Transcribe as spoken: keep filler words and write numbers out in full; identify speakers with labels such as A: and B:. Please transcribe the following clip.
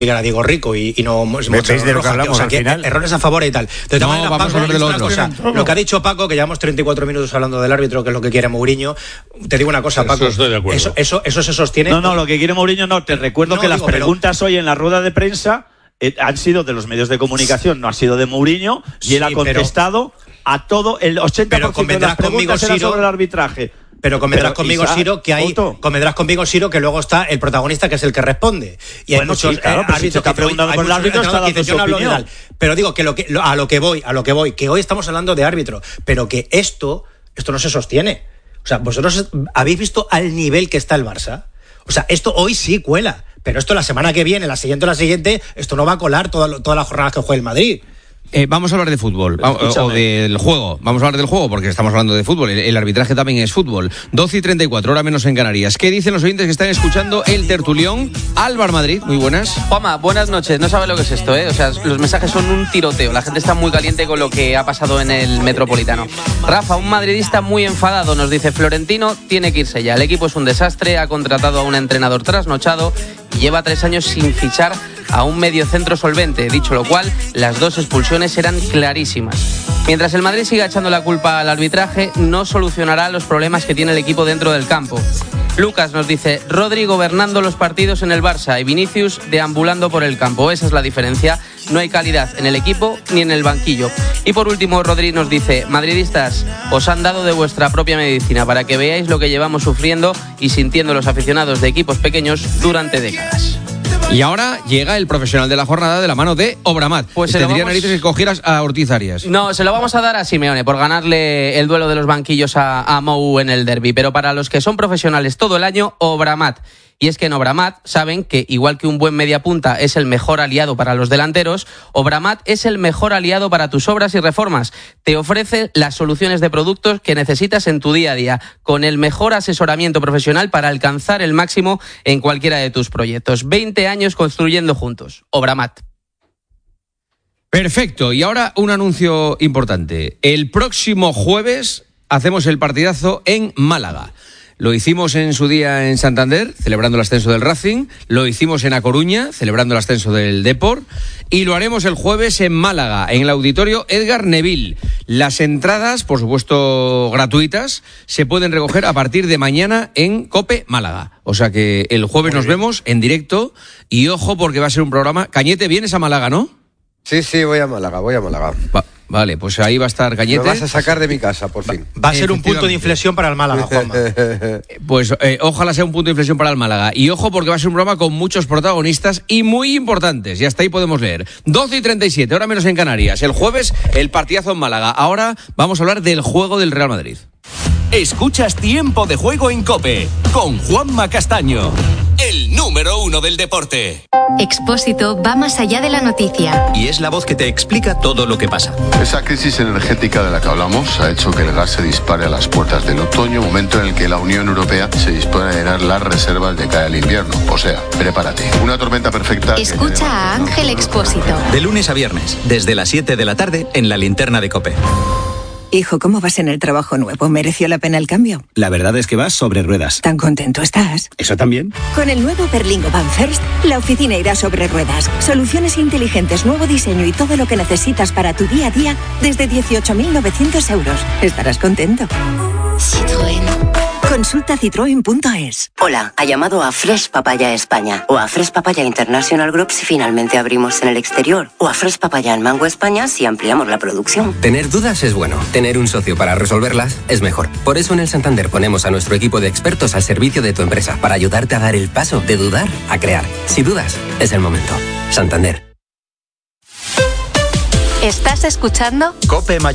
A: a Diego Rico y, y no
B: ¿Veis de lo que hablamos,
A: o sea,
B: al
A: que
B: final?
A: Errores a favor y tal. De
B: No,
A: manera,
B: vamos
A: Paco,
B: a hablar de lo otro.
A: cosa, lo que ha dicho Paco, que llevamos treinta y cuatro minutos hablando del árbitro, que es lo que quiere Mourinho. Te digo una cosa, Paco.
C: Eso estoy de acuerdo.
A: Eso, eso, eso se sostiene.
D: No, no, lo que quiere Mourinho no. Te recuerdo
A: No,
D: que
A: digo,
D: las
A: pero-
D: preguntas hoy en la rueda de prensa eh, han sido de los medios de comunicación, no ha sido de Mourinho, y
A: Sí,
D: él ha
A: pero-
D: contestado a todo. El ochenta por ciento
A: Pero
D: de las
A: convendrás conmigo,
D: preguntas eran
A: Siro,
D: sobre el arbitraje.
A: Pero convendrás
D: Pero,
A: conmigo,
D: Isaac,
A: Siro, que hay.
D: Couto.
A: Convendrás conmigo, Siro, que luego está el protagonista, que es el que responde. Y hay
D: Bueno,
A: muchos
D: sí, claro,
A: eh,
D: pero si
A: árbitros
D: te está
A: que dicen,
D: preguntando
A: hay
D: por el
A: muchos
D: árbitro, está
A: entrenadores que
D: dando
A: dicen,
D: su
A: yo no hablo de
D: opinión.
A: tal. Pero digo que, lo que lo- a lo que voy, a lo que voy, que hoy estamos hablando de árbitro, pero que esto, esto no se sostiene. O sea, vosotros habéis visto al nivel que está el Barça. O sea, esto hoy sí cuela, pero esto la semana que viene, la siguiente o la siguiente, esto no va a colar toda, todas las jornadas que juegue el Madrid.
B: Eh, vamos a hablar de fútbol, o, o del juego. Vamos a hablar del juego porque estamos hablando de fútbol. El, el arbitraje también es fútbol. doce y treinta y cuatro, hora menos en Canarias. ¿Qué dicen los oyentes que están escuchando el tertulión? Álvaro Madrid, muy buenas.
E: Juanma, buenas noches. No sabe lo que es esto, ¿eh? O sea, los mensajes son un tiroteo. La gente está muy caliente con lo que ha pasado en el Metropolitano. Rafa, un madridista muy enfadado, nos dice: Florentino tiene que irse ya. El equipo es un desastre, ha contratado a un entrenador trasnochado y lleva tres años sin fichar a un mediocentro solvente. Dicho lo cual, las dos expulsiones eran clarísimas. Mientras el Madrid siga echando la culpa al arbitraje, no solucionará los problemas que tiene el equipo dentro del campo. Lucas nos dice: Rodri gobernando los partidos en el Barça y Vinicius deambulando por el campo. Esa es la diferencia. No hay calidad en el equipo ni en el banquillo. Y por último, Rodri nos dice: madridistas, os han dado de vuestra propia medicina para que veáis lo que llevamos sufriendo y sintiendo los aficionados de equipos pequeños durante décadas.
B: Y ahora llega el profesional de la jornada de la mano de Obramat.
E: Pues se lo
B: tendría
E: vamos-
B: narices que cogieras a Ortiz Arias.
E: No, se lo vamos a dar a Simeone por ganarle el duelo de los banquillos a, a Mou en el derbi. Pero para los que son profesionales todo el año, Obramat. Y es que en Obramat saben que, igual que un buen mediapunta es el mejor aliado para los delanteros, Obramat es el mejor aliado para tus obras y reformas. Te ofrece las soluciones de productos que necesitas en tu día a día, con el mejor asesoramiento profesional para alcanzar el máximo en cualquiera de tus proyectos. veinte años construyendo juntos. Obramat.
B: Perfecto, y ahora un anuncio importante. El próximo jueves hacemos el partidazo en Málaga. Lo hicimos en su día en Santander, celebrando el ascenso del Racing. Lo hicimos en A Coruña, celebrando el ascenso del Depor. Y lo haremos el jueves en Málaga, en el auditorio Edgar Neville. Las entradas, por supuesto gratuitas, se pueden recoger a partir de mañana en COPE Málaga. O sea que el jueves nos vemos en directo. Y ojo, porque va a ser un programa... Cañete, vienes a Málaga, ¿no?
F: Sí, sí, voy a Málaga, voy a Málaga.
B: Va- vale, pues ahí va a estar Cañete.
F: Me vas a sacar de mi casa, por fin.
A: Va a ser un punto de
B: Efectivamente.
A: inflexión para el Málaga, Juanma.
B: Pues eh, ojalá sea un punto de inflexión para el Málaga. Y ojo, porque va a ser un programa con muchos protagonistas y muy importantes. Y hasta ahí podemos leer. doce y treinta y siete, hora menos en Canarias. El jueves, el partidazo en Málaga. Ahora vamos a hablar del juego del Real Madrid.
G: Escuchas Tiempo de Juego en COPE con Juanma Castaño, el número uno del deporte.
H: Expósito va más allá de la noticia.
G: Y es la voz que te explica todo lo que pasa.
I: Esa crisis energética de la que hablamos ha hecho que el gas se dispare a las puertas del otoño, momento en el que la Unión Europea se dispone a llenar las reservas de cara al invierno. O sea, prepárate. Una tormenta perfecta. que
H: Escucha a Ángel Expósito.
G: De lunes a viernes, desde las siete de la tarde, en la linterna de COPE.
J: Hijo, ¿cómo vas en el trabajo nuevo? ¿Mereció la pena el cambio?
G: La verdad es que vas sobre ruedas.
J: ¿Tan contento estás?
G: ¿Eso también?
J: Con el nuevo Berlingo Van First, la oficina irá sobre ruedas. Soluciones inteligentes, nuevo diseño y todo lo que necesitas para tu día a día desde dieciocho mil novecientos euros. Estarás contento.
H: Citroën.
J: Consulta citroen punto es.
K: Hola, ha llamado a Fresh Papaya España o a Fresh Papaya International Group si finalmente abrimos en el exterior o a Fresh Papaya en Mango España si ampliamos la producción.
L: Tener dudas es bueno, tener un socio para resolverlas es mejor. Por eso en el Santander ponemos a nuestro equipo de expertos al servicio de tu empresa para ayudarte a dar el paso de dudar a crear. Si dudas, es el momento. Santander.
H: ¿Estás escuchando?
G: COPE